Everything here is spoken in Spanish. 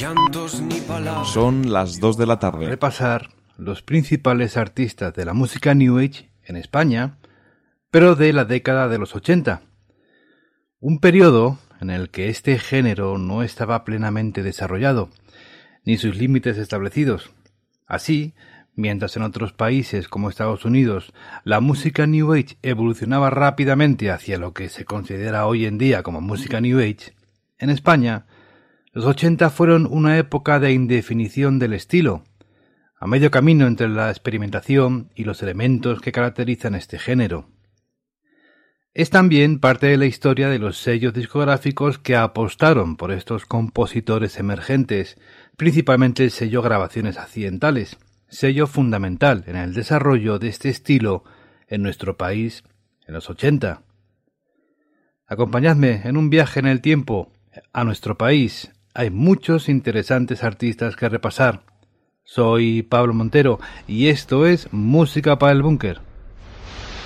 Son las 2 de la tarde. Repasar los principales artistas de la música New Age en España, pero de la década de los 80. Un periodo en el que este género no estaba plenamente desarrollado, ni sus límites establecidos. Así, mientras en otros países como Estados Unidos la música New Age evolucionaba rápidamente hacia lo que se considera hoy en día como música New Age, en España los 80 fueron una época de indefinición del estilo, a medio camino entre la experimentación y los elementos que caracterizan este género. Es también parte de la historia de los sellos discográficos que apostaron por estos compositores emergentes, principalmente el sello Grabaciones Accidentales, sello fundamental en el desarrollo de este estilo en nuestro país en los 80. Acompañadme en un viaje en el tiempo a nuestro país. Hay muchos interesantes artistas que repasar. Soy Pablo Montero y esto es Música para el Búnker.